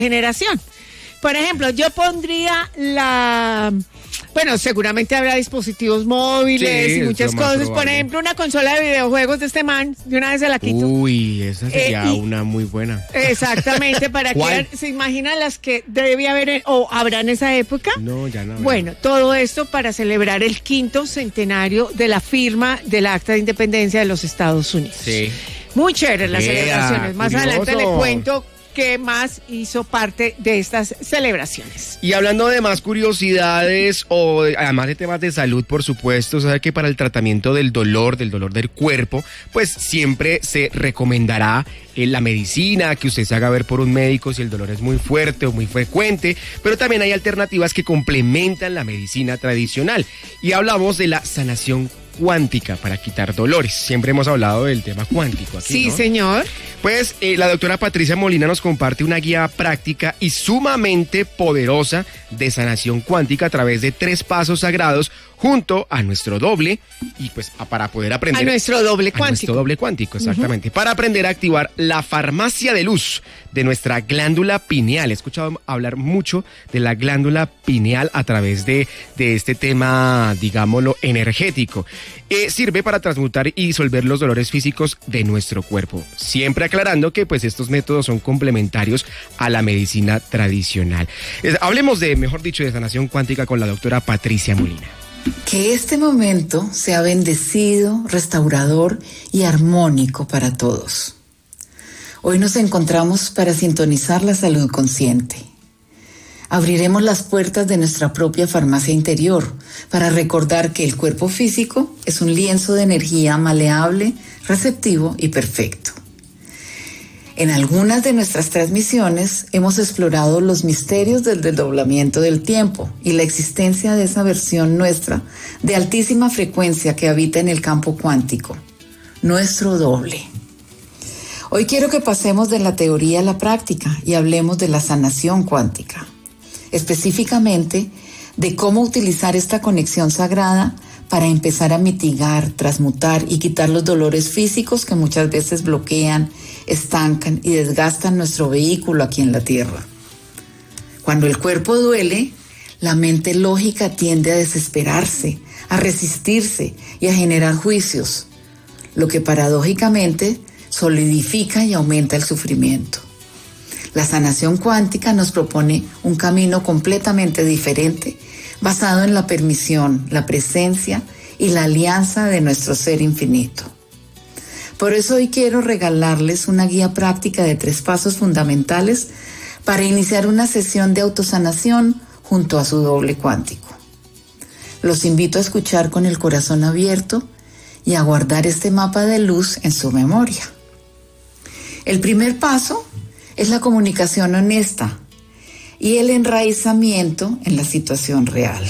generación. Por ejemplo, yo pondría bueno, seguramente habrá dispositivos móviles y muchas cosas. Por ejemplo, una consola de videojuegos de este man, de una vez se la quito. Uy, esa sería una muy buena. Exactamente, para que se imaginan las que debía haber o habrá en esa época. No, ya no. Bueno, todo esto para celebrar el 5º centenario de la firma del Acta de Independencia de los Estados Unidos. Sí. Muy chévere las celebraciones. Más curioso. adelante le cuento qué más hizo parte de estas celebraciones. Y hablando de más curiosidades o además de temas de salud, por supuesto, sabe que para el tratamiento del dolor del cuerpo, pues siempre se recomendará la medicina, que usted se haga ver por un médico si el dolor es muy fuerte o muy frecuente, pero también hay alternativas que complementan la medicina tradicional. Y hablamos de la sanación cuántica para quitar dolores. Siempre hemos hablado del tema cuántico aquí, Sí, ¿no? señor. Pues la doctora Patricia Molina nos comparte una guía práctica y sumamente poderosa de sanación cuántica a través de 3 pasos sagrados junto a nuestro doble y pues para poder aprender... A nuestro doble cuántico. A nuestro doble cuántico, exactamente. Para aprender a activar la farmacia de luz de nuestra glándula pineal. He escuchado hablar mucho de la glándula pineal a través de este tema, digámoslo, energético. Sirve para transmutar y disolver los dolores físicos de nuestro cuerpo. Siempre aclarando que pues estos métodos son complementarios a la medicina tradicional. Hablemos mejor dicho, de sanación cuántica con la doctora Patricia Molina. Que este momento sea bendecido, restaurador y armónico para todos. Hoy nos encontramos para sintonizar la salud consciente. Abriremos las puertas de nuestra propia farmacia interior para recordar que el cuerpo físico es un lienzo de energía maleable, receptivo y perfecto. En algunas de nuestras transmisiones hemos explorado los misterios del desdoblamiento del tiempo y la existencia de esa versión nuestra de altísima frecuencia que habita en el campo cuántico, nuestro doble. Hoy quiero que pasemos de la teoría a la práctica y hablemos de la sanación cuántica, específicamente de cómo utilizar esta conexión sagrada para empezar a mitigar, transmutar y quitar los dolores físicos que muchas veces bloquean, estancan y desgastan nuestro vehículo aquí en la Tierra. Cuando el cuerpo duele, la mente lógica tiende a desesperarse, a resistirse y a generar juicios, lo que paradójicamente solidifica y aumenta el sufrimiento. La sanación cuántica nos propone un camino completamente diferente, basado en la permisión, la presencia y la alianza de nuestro ser infinito. Por eso hoy quiero regalarles una guía práctica de 3 pasos fundamentales para iniciar una sesión de autosanación junto a su doble cuántico. Los invito a escuchar con el corazón abierto y a guardar este mapa de luz en su memoria. El primer paso es la comunicación honesta y el enraizamiento en la situación real.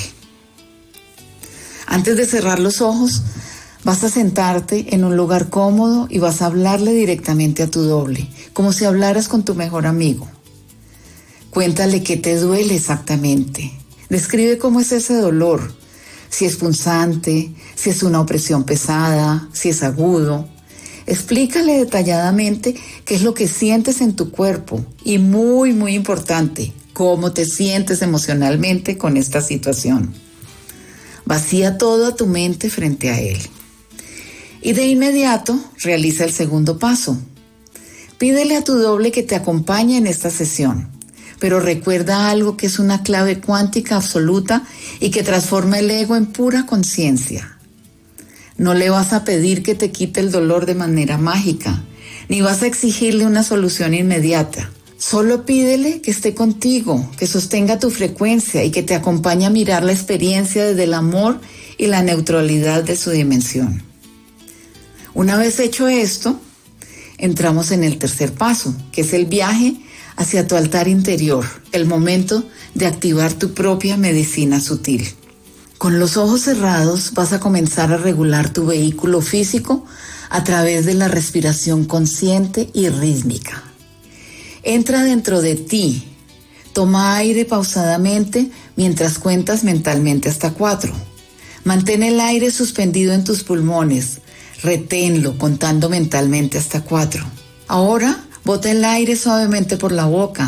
Antes de cerrar los ojos, vas a sentarte en un lugar cómodo y vas a hablarle directamente a tu doble, como si hablaras con tu mejor amigo. Cuéntale qué te duele exactamente. Describe cómo es ese dolor, si es punzante, si es una opresión pesada, si es agudo. Explícale detalladamente qué es lo que sientes en tu cuerpo y muy, muy importante, cómo te sientes emocionalmente con esta situación. Vacía toda tu mente frente a él. Y de inmediato realiza el segundo paso. Pídele a tu doble que te acompañe en esta sesión, pero recuerda algo que es una clave cuántica absoluta y que transforma el ego en pura conciencia. No le vas a pedir que te quite el dolor de manera mágica, ni vas a exigirle una solución inmediata. Solo pídele que esté contigo, que sostenga tu frecuencia y que te acompañe a mirar la experiencia desde el amor y la neutralidad de su dimensión. Una vez hecho esto, entramos en el tercer paso, que es el viaje hacia tu altar interior, el momento de activar tu propia medicina sutil. Con los ojos cerrados vas a comenzar a regular tu vehículo físico a través de la respiración consciente y rítmica. Entra dentro de ti, toma aire pausadamente mientras cuentas mentalmente hasta 4. Mantén el aire suspendido en tus pulmones, reténlo contando mentalmente hasta 4. Ahora, bota el aire suavemente por la boca,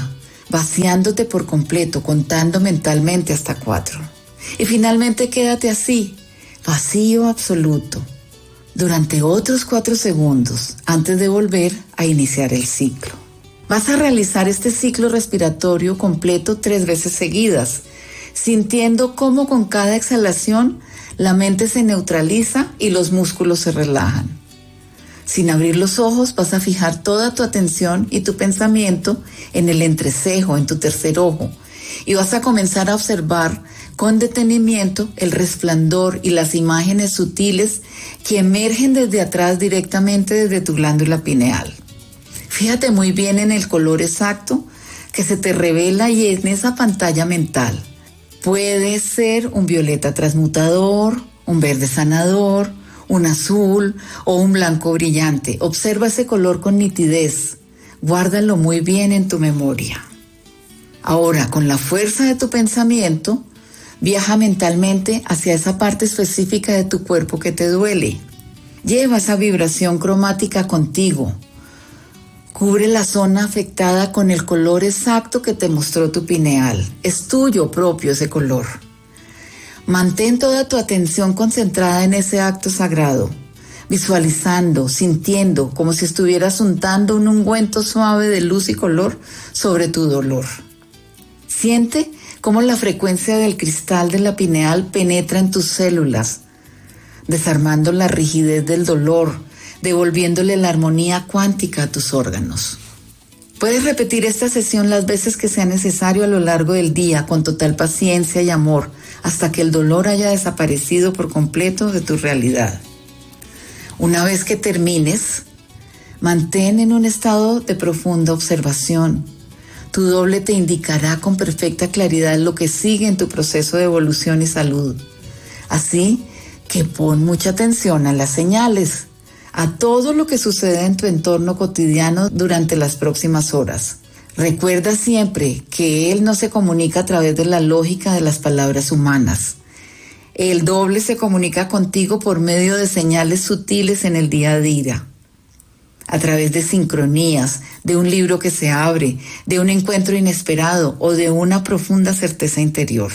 vaciándote por completo, contando mentalmente hasta 4. Y finalmente quédate así, vacío absoluto, durante otros 4 segundos antes de volver a iniciar el ciclo. Vas a realizar este ciclo respiratorio completo 3 veces seguidas, sintiendo cómo con cada exhalación la mente se neutraliza y los músculos se relajan. Sin abrir los ojos, vas a fijar toda tu atención y tu pensamiento en el entrecejo, en tu tercer ojo, y vas a comenzar a observar con detenimiento el resplandor y las imágenes sutiles que emergen desde atrás directamente desde tu glándula pineal. Fíjate muy bien en el color exacto que se te revela y en esa pantalla mental. Puede ser un violeta transmutador, un verde sanador, un azul o un blanco brillante. Observa ese color con nitidez. Guárdalo muy bien en tu memoria. Ahora, con la fuerza de tu pensamiento, viaja mentalmente hacia esa parte específica de tu cuerpo que te duele. Lleva esa vibración cromática contigo. Cubre la zona afectada con el color exacto que te mostró tu pineal. Es tuyo propio ese color. Mantén toda tu atención concentrada en ese acto sagrado, visualizando, sintiendo, como si estuvieras untando un ungüento suave de luz y color sobre tu dolor. Siente cómo la frecuencia del cristal de la pineal penetra en tus células, desarmando la rigidez del dolor, devolviéndole la armonía cuántica a tus órganos. Puedes repetir esta sesión las veces que sea necesario a lo largo del día, con total paciencia y amor, hasta que el dolor haya desaparecido por completo de tu realidad. Una vez que termines, mantén en un estado de profunda observación. Tu doble te indicará con perfecta claridad lo que sigue en tu proceso de evolución y salud. Así que pon mucha atención a las señales, a todo lo que sucede en tu entorno cotidiano durante las próximas horas. Recuerda siempre que Él no se comunica a través de la lógica de las palabras humanas. El doble se comunica contigo por medio de señales sutiles en el día a día, a través de sincronías, de un libro que se abre, de un encuentro inesperado o de una profunda certeza interior.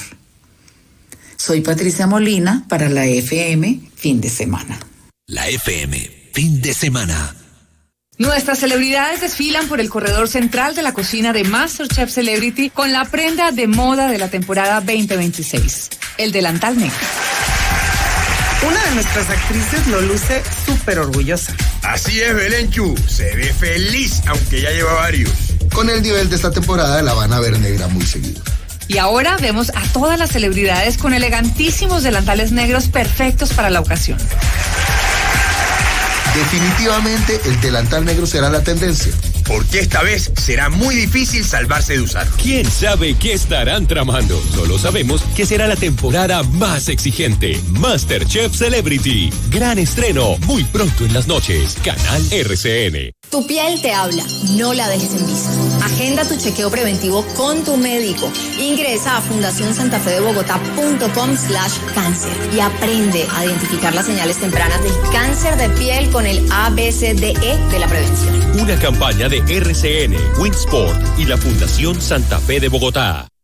Soy Patricia Molina para la FM Fin de Semana. La FM Fin de Semana. Nuestras celebridades desfilan por el corredor central de la cocina de MasterChef Celebrity con la prenda de moda de la temporada 2026, el delantal negro. Una de nuestras actrices lo luce súper orgullosa. Así es, Belenchu. Se ve feliz, aunque ya lleva varios. Con el nivel de esta temporada la van a ver negra muy seguido. Y ahora vemos a todas las celebridades con elegantísimos delantales negros perfectos para la ocasión. Definitivamente el delantal negro será la tendencia. Porque esta vez será muy difícil salvarse de usarlo. ¿Quién sabe qué estarán tramando? Solo sabemos que será la temporada más exigente. MasterChef Celebrity. Gran estreno muy pronto en las noches. Canal RCN. Tu piel te habla, no la dejes en vista. Agenda tu chequeo preventivo con tu médico. Ingresa a fundacionsantafedebogotá.com/cáncer y aprende a identificar las señales tempranas del cáncer de piel con el ABCDE de la prevención. Una campaña de RCN, Winsport y la Fundación Santa Fe de Bogotá.